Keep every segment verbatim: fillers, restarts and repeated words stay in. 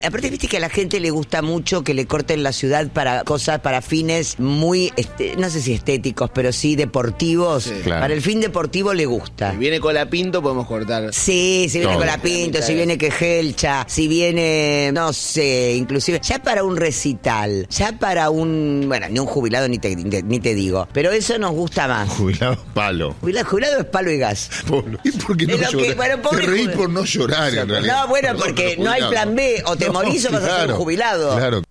Aparte, viste que a la gente le gusta mucho que le corten la ciudad para cosas, para fines muy, este, no sé si estéticos, pero sí deportivos. Sí, claro. Para el fin deportivo le gusta. Si viene Colapinto podemos cortar. Sí, si viene Colapinto, si viene Quejelcha, si viene, no sé, inclusive, ya para un recital, ya para un, bueno, ni un jubilado ni te, ni te digo, pero eso nos gusta más. Jubilado palo. Jubilado, jubilado es palo y gas. ¿Y por qué no llorar? Bueno, te reí por no llorar, en realidad. No, bueno, porque no hay plan B, o te no, morís o vas claro, a ser un jubilado. Claro.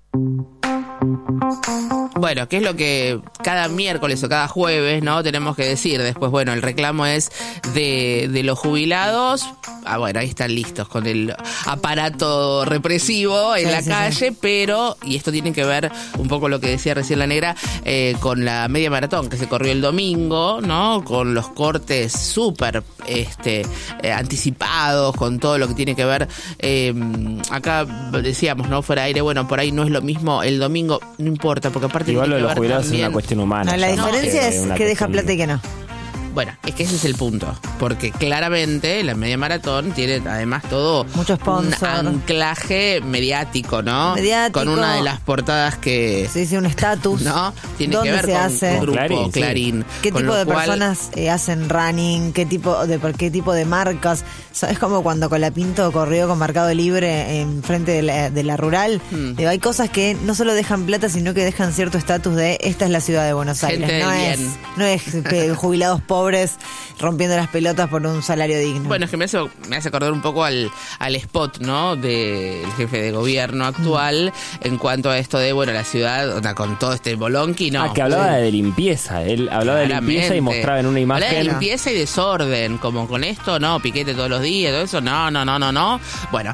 Bueno, ¿qué es lo que cada miércoles o cada jueves, no tenemos que decir? Después, bueno, el reclamo es de, de los jubilados. Ah, bueno, ahí están listos con el aparato represivo en sí, la sí, calle, sí. Pero, y esto tiene que ver un poco lo que decía recién la negra, eh, con la media maratón que se corrió el domingo, ¿no? Con los cortes súper este, eh, anticipados, con todo lo que tiene que ver. Eh, acá decíamos, ¿no? Fuera aire, bueno, por ahí no es lo mismo el domingo, no importa, porque aparte igual lo de los jubilados también es una cuestión humana. No, la diferencia es que deja plata y que no. Bueno, es que ese es el punto, porque claramente la media maratón tiene además todo mucho sponsor, un anclaje mediático, ¿no? Mediático. Con una de las portadas que... Sí, sí, un estatus. ¿No? Tiene ¿Dónde que ver se con hace? Grupo Clarín, Clarín. Sí. ¿Qué tipo de cual... personas eh, hacen running? ¿Qué tipo de por qué tipo de marcas? Es como cuando Colapinto corrió con Mercado Libre en frente de la, de la rural. Hmm. Digo, hay cosas que no solo dejan plata, sino que dejan cierto estatus de esta es la ciudad de Buenos Aires. Gente no, de es, bien. no es eh, jubilados pobres rompiendo las pelotas por un salario digno. Bueno, es que me hace, me hace acordar un poco al, al spot, ¿no? Del jefe de gobierno actual mm. en cuanto a esto de, bueno, la ciudad, o sea, con todo este bolonqui, ¿no? Ah, que hablaba sí. de limpieza. Él hablaba Claramente. de limpieza y mostraba en una imagen. Hablaba de limpieza y desorden, como con esto, no, piquete todos los días, todo eso, no, no, no, no, no. Bueno,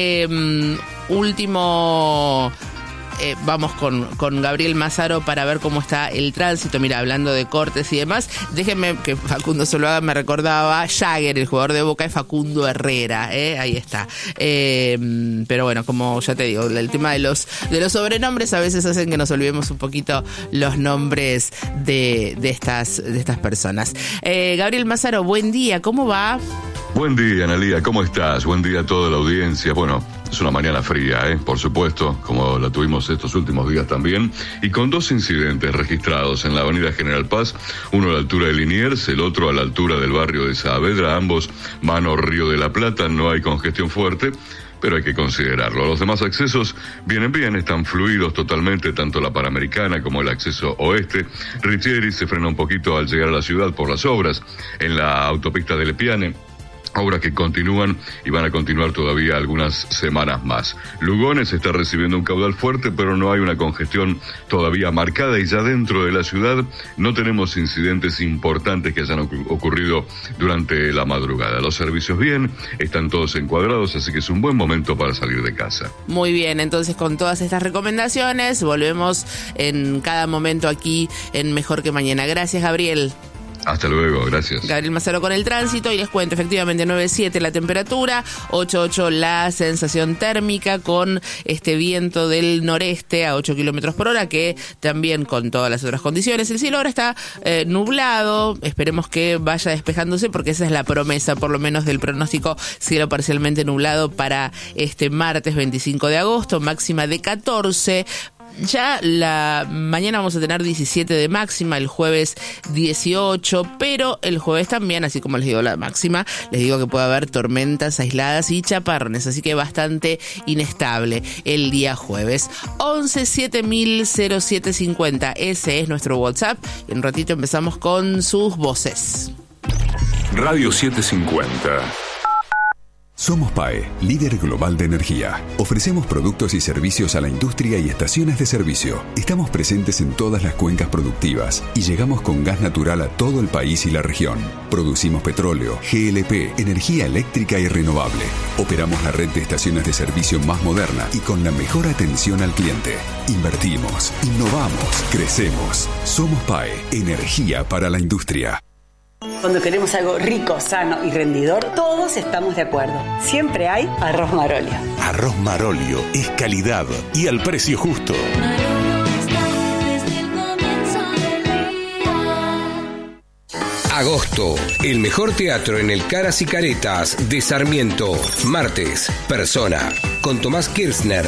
eh, último... Eh, vamos con, con Gabriel Mazaro para ver cómo está el tránsito. Mira, hablando de cortes y demás, déjenme que Facundo Zuluaga me recordaba Jagger, el jugador de Boca, es Facundo Herrera, ¿eh? Ahí está. Eh, pero bueno, como ya te digo, el tema de los de los sobrenombres a veces hacen que nos olvidemos un poquito los nombres de, de, estas, de estas personas. Eh, Gabriel Mazaro, buen día, ¿cómo va? Buen día, Analía, ¿cómo estás? Buen día a toda la audiencia. Bueno, es una mañana fría, ¿eh? Por supuesto, como la tuvimos estos últimos días también, y con dos incidentes registrados en la avenida General Paz, uno a la altura de Liniers, el otro a la altura del barrio de Saavedra, ambos mano Río de la Plata. No hay congestión fuerte, pero hay que considerarlo. Los demás accesos vienen bien, están fluidos totalmente, tanto la Panamericana como el acceso oeste. Richieri se frena un poquito al llegar a la ciudad por las obras en la autopista de Lepiane, obras que continúan y van a continuar todavía algunas semanas más. Lugones está recibiendo un caudal fuerte, pero no hay una congestión todavía marcada, y ya dentro de la ciudad no tenemos incidentes importantes que hayan ocurrido durante la madrugada. Los servicios bien, están todos encuadrados, así que es un buen momento para salir de casa. Muy bien, entonces con todas estas recomendaciones volvemos en cada momento aquí en Mejor que Mañana. Gracias, Gabriel. Hasta luego, gracias. Gabriel Mazaro con el tránsito, y les cuento, efectivamente nueve siete la temperatura, ocho ocho la sensación térmica, con este viento del noreste a ocho kilómetros por hora, que también con todas las otras condiciones. El cielo ahora está eh, nublado, esperemos que vaya despejándose, porque esa es la promesa, por lo menos del pronóstico, cielo parcialmente nublado para este martes veinticinco de agosto, máxima de catorce. Ya la mañana vamos a tener diecisiete de máxima, el jueves dieciocho, pero el jueves también, así como les digo la máxima, les digo que puede haber tormentas aisladas y chaparrones, así que bastante inestable el día jueves. once siete mil cero siete cincuenta, ese es nuestro WhatsApp, y en un ratito empezamos con sus voces. Radio setecientos cincuenta. Somos P A E, líder global de energía. Ofrecemos productos y servicios a la industria y estaciones de servicio. Estamos presentes en todas las cuencas productivas y llegamos con gas natural a todo el país y la región. Producimos petróleo, G L P, energía eléctrica y renovable. Operamos la red de estaciones de servicio más moderna y con la mejor atención al cliente. Invertimos, innovamos, crecemos. Somos P A E, energía para la industria. Cuando queremos algo rico, sano y rendidor, todos estamos de acuerdo. Siempre hay Arroz Marolio. Arroz Marolio es calidad y al precio justo. Agosto, el mejor teatro en el Caras y Caretas de Sarmiento. Martes, Persona. con Tomás Kirchner